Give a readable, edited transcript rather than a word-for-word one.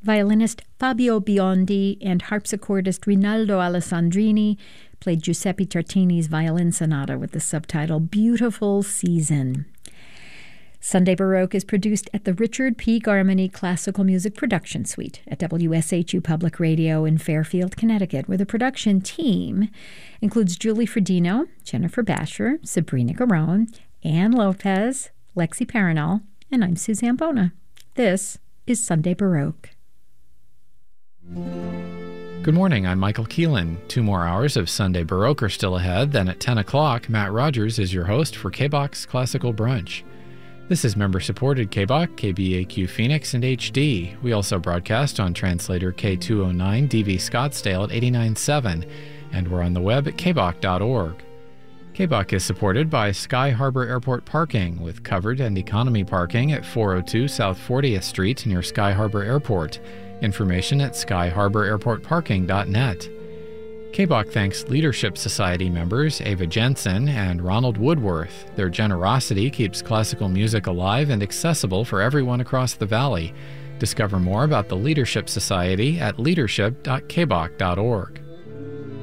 Violinist Fabio Biondi and harpsichordist Rinaldo Alessandrini played Giuseppe Tartini's violin sonata with the subtitle Beautiful Season. Sunday Baroque is produced at the Richard P. Garmany Classical Music Production Suite at WSHU Public Radio in Fairfield, Connecticut, where the production team includes Julie Fredino, Jennifer Basher, Sabrina Garone, Ann Lopez, Lexi Paranol, and I'm Suzanne Bona. This is Sunday Baroque. Good morning, I'm Michael Keelan. 2 more hours of Sunday Baroque are still ahead. Then at 10 o'clock, Matt Rogers is your host for KBOX Classical Brunch. This is member-supported KBOX, KBAQ Phoenix, and HD. We also broadcast on translator K209 DV Scottsdale at 89.7, and we're on the web at kbok.org. KBOK is supported by Sky Harbor Airport Parking, with covered and economy parking at 402 South 40th Street near Sky Harbor Airport. Information at skyharbораirportparking.net. KBOK thanks Leadership Society members Ava Jensen and Ronald Woodworth. Their generosity keeps classical music alive and accessible for everyone across the valley. Discover more about the Leadership Society at leadership.kbok.org.